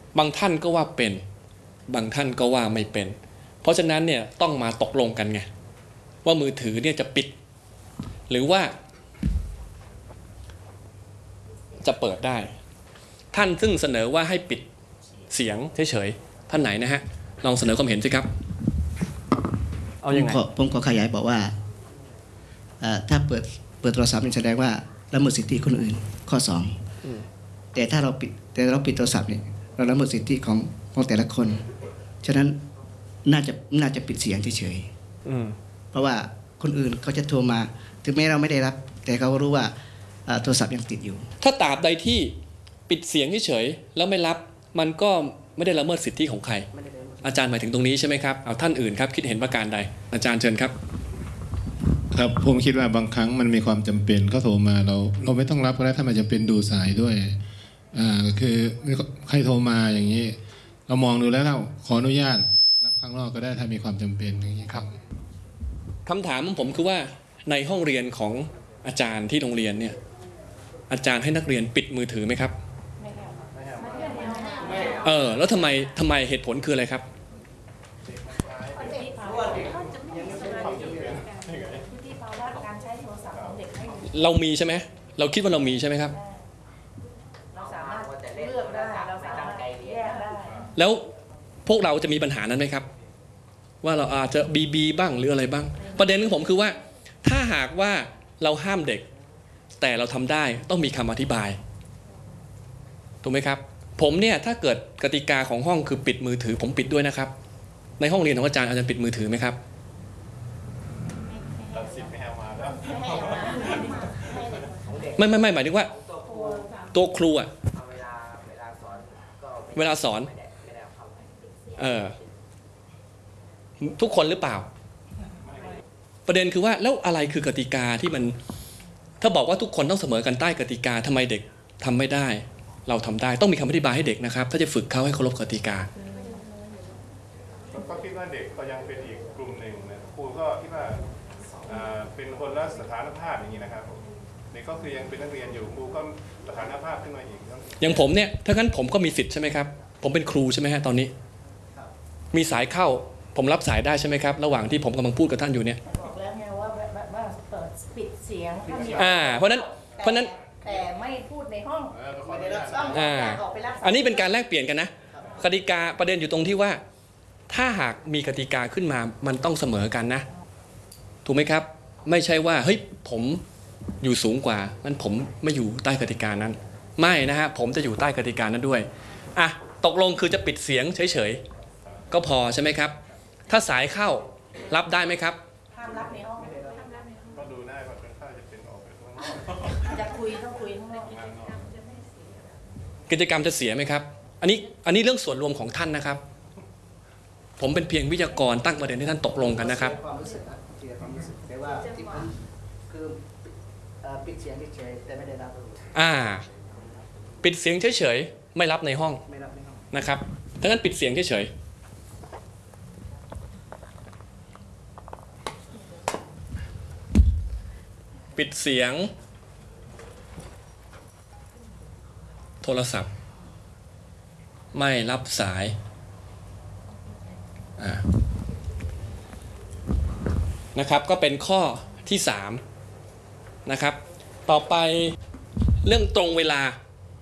บางท่านก็ว่าเป็นบางท่านก็ว่าไม่เป็นเพราะฉะนั้นเนี่ยต้องมาตกลงกันไงว่ามือถือเนี่ยจะปิดหรือว่าจะเปิดได้ท่านซึ่งเสนอว่าให้ปิดเสียงเฉยๆท่านไหนนะฮะลองเสนอความเห็นสิครับเอายังไงผมขอขยายบอกว่าถ้าเปิดโทรศัพท์นี่แสดงว่าละเมิดสิทธิคนอื่นข้อ2แต่ถ้าเราปิดโทรศัพท์เนี่ยเราละเมิดสิทธิของแต่ละคนฉะนั้นน่าจะปิดเสียงเฉยๆเพราะว่าคนอื่นเขาจะโทรมาถึงแม้เราไม่ได้รับแต่เขารู้ว่าโทรศัพท์ยังติดอยู่ถ้าตราบใดที่ปิดเสียงเฉยๆแล้วไม่รับมันก็ไม่ได้ละเมิดสิทธิของใครอาจารย์หมายถึงตรงนี้ใช่ไหมครับเอาท่านอื่นครับคิดเห็นประการใดอาจารย์เชิญครับครับผมคิดว่าบางครั้งมันมีความจำเป็นเขาโทรมาเราไม่ต้องรับก็ได้ถ้ามันจำเป็นดูสายด้วยคือใครโทรมาอย่างนี้เรามองดูแล้วเราขออนุญาตรับข้างนอกก็ได้ถ้ามีความจำเป็นอย่างนี้ครับคำถามของผมคือว่าในห้องเรียนของอาจารย์ที่โรงเรียนเนี่ยอาจารย์ให้นักเรียนปิดมือถือไหมครับแล้วทำไมเหตุผลคืออะไรครับเรามีใช่ไหมเราคิดว่าเรามีใช่ไหมครับเราสามารถเลือกได้เราสามารถแยกได้แล้วพวกเราจะมีปัญหานั้นไหมครับว่าเราอาจจะบีบ้างหรืออะไรบ้างประเด็นของผมคือว่าถ้าหากว่าเราห้ามเด็กแต่เราทำได้ต้องมีคำอธิบายถูกไหมครับผมเนี่ยถ้าเกิดกติกาของห้องคือปิดมือถือผมปิดด้วยนะครับในห้องเรียนของอาจารย์ปิดมือถือไหมครับไม่หมายถึงว่าตัวครูอะเวลาสอนทุกคนหรือเปล่าประเด็นคือว่าแล้วอะไรคือกติกาที่มันถ้าบอกว่าทุกคนต้องเสมอกันใต้กติกาทำไมเด็กทำไม่ได้เราทำได้ต้องมีคำอธิบายให้เด็กนะครับถ้าจะฝึกเขาให้เคารพกติกาก็คิดว่าเด็กก็ยังเป็นอีกกลุ่มหนึ่งนะครูก็คิดว่าเป็นคนละสถานภาพอย่างนี้นะครับเด็กก็คือยังเป็นนักเรียนอยู่ครูก็สถานภาพขึ้นมาอีกอย่างผมเนี่ยถ้างั้นผมก็มีสิทธิ์ใช่ไหมครับผมเป็นครูใช่ไหมฮะตอนนี้มีสายเข้าผมรับสายได้ใช่ไหมครับระหว่างที่ผมกำลังพูดกับท่านอยู่เนี่ยบอกแล้วไงว่าเปิดปิดเสียงเพราะนั้นแต่ไม่พูดในห้องไม่ได้รับออกไปรับอันนี้เป็นการแลกเปลี่ยนกันนะกติกาประเด็นอยู่ตรงที่ว่าถ้าหากมีกติกาขึ้นมามันต้องเสมอกันนะถูกไหมครับไม่ใช่ว่าเฮ้ยผมอยู่สูงกว่างั้นผมไม่อยู่ใต้กติกานั้นไม่นะฮะผมจะอยู่ใต้กติกานั้นด้วยตกลงคือจะปิดเสียงเฉยๆก็พอใช่ไหมครับถ้าสายเข้ารับได้ไหมครับห้ามรับในห้องก็ดูได้ว่าเป็นค่าจะเป็นออกไปข้างนอกจะคุยต้องคุยข้างนอกกิจกรรมจะเสียไหมครับอันนี้เรื่องส่วนรวมของท่านนะครับผมเป็นเพียงวิทยากรตั้งประเด็นให้ท่านตกลงกันนะครับความรู้สึกแต่ว่าที่ผมคือปิดเสียงเฉยแต่ไม่ได้รับปิดเสียงเฉยๆไม่รับในห้องนะครับถ้างั้นปิดเสียงเฉยๆปิดเสียงโทรศัพท์ไม่รับสายนะครับก็เป็นข้อที่3นะครับต่อไปเรื่องตรงเวลา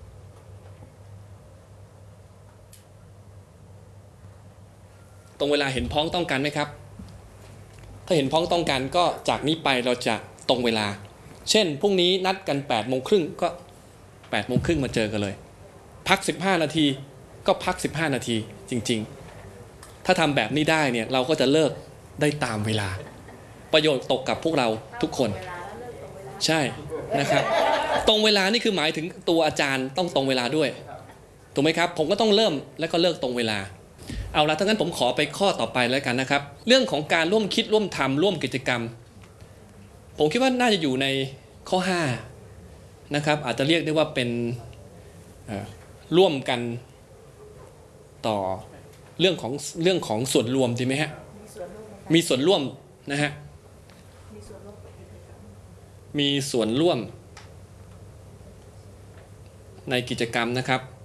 ตรงเวลาเห็นพ้องต้องกันไหมครับถ้าเห็นพ้องต้องกันก็จากนี้ไปเราจะตรงเวลาเช่นพรุ่งนี้นัดกัน8:30ก็8:30มาเจอกันเลยพัก15นาทีก็พัก15นาทีจริงๆถ้าทำแบบนี้ได้เนี่ยเราก็จะเลิกได้ตามเวลาประโยชน์ตกกับพวกเราทุกคนใช่นะครับตรงเวลานี่คือหมายถึงตัวอาจารย์ต้องตรงเวลาด้วยถูกไหมครับผมก็ต้องเริ่มแล้วก็เลิกตรงเวลาเอาละถ้างั้นผมขอไปข้อต่อไปแล้วกันนะครับเรื่องของการร่วมคิดร่วมทำร่วมกิจกรรมผมคิดว่าน่าจะอยู่ในข้อ5นะครับอาจจะเรียกได้ว่าเป็นร่วมกันต่อเรื่องของส่วนรวมดีไหมฮะมีส่วนร่วมนะฮะมีส่วนร่วมในกิจกรรมนะครับ